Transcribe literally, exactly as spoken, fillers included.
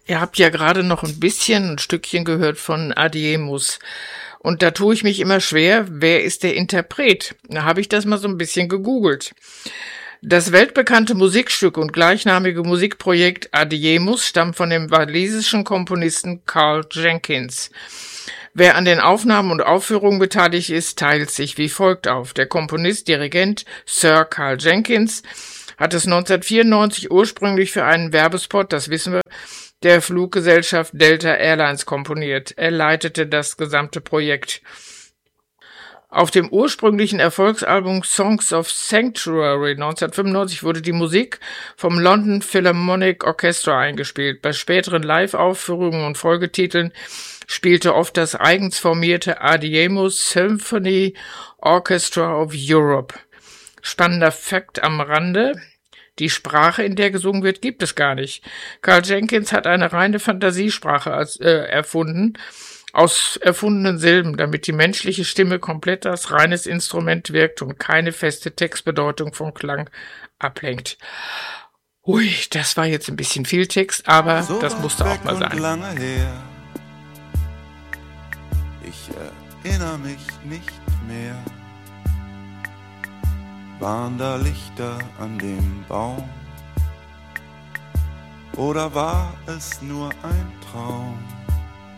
Ihr habt ja gerade noch ein bisschen, ein Stückchen gehört von Adiemus. Und da tue ich mich immer schwer, wer ist der Interpret? Da habe ich das mal so ein bisschen gegoogelt. Das weltbekannte Musikstück und gleichnamige Musikprojekt Adiemus stammt von dem walisischen Komponisten Karl Jenkins. Wer an den Aufnahmen und Aufführungen beteiligt ist, teilt sich wie folgt auf. Der Komponist, Dirigent Sir Karl Jenkins hat es neunzehnhundertvierundneunzig ursprünglich für einen Werbespot, das wissen wir, der Fluggesellschaft Delta Airlines komponiert. Er leitete das gesamte Projekt. Auf dem ursprünglichen Erfolgsalbum Songs of Sanctuary neunzehnhundertfünfundneunzig wurde die Musik vom London Philharmonic Orchestra eingespielt. Bei späteren Live-Aufführungen und Folgetiteln spielte oft das eigens formierte Adiemus Symphony Orchestra of Europe. Spannender Fakt am Rande: Die Sprache, in der gesungen wird, gibt es gar nicht. Karl Jenkins hat eine reine Fantasiesprache als, äh, erfunden, aus erfundenen Silben, damit die menschliche Stimme komplett als reines Instrument wirkt und keine feste Textbedeutung vom Klang ablenkt. Ui, das war jetzt ein bisschen viel Text, aber so das musste auch mal sein. Lange her. Ich erinnere mich nicht mehr. Waren da Lichter an dem Baum? Oder war es nur ein Traum?